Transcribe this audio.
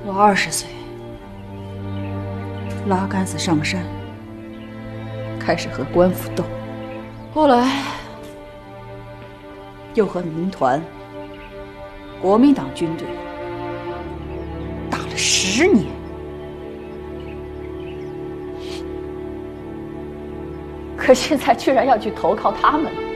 我20岁，拉杆子上山，开始和官府斗，后来又和民团、国民党军队打了10年。可现在居然要去投靠他们了。